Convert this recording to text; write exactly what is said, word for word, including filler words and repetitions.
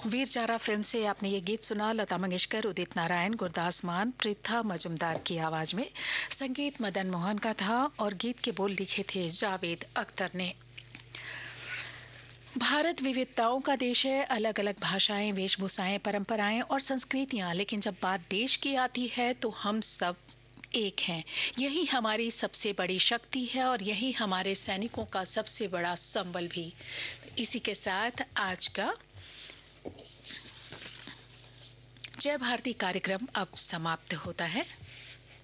Veer Zaara film से आपने ये गीत सुना। लता मंगेशकर, उदित नारायण, गुरदास मान, प्रीथा मजुमदार की आवाज में। संगीत मदन मोहन का था और गीत के बोल लिखे थे जावेद अख्तर ने। भारत विविधताओं का देश है, अलग अलग भाषाएं, वेशभूषाएं, परंपराएं और संस्कृतियां, लेकिन जब बात देश की आती है तो हम सब एक हैं। यही हमारी सबसे बड़ी शक्ति है और यही हमारे सैनिकों का सबसे बड़ा संबल भी। इसी के साथ आज का जय भारती कार्यक्रम अब समाप्त होता है।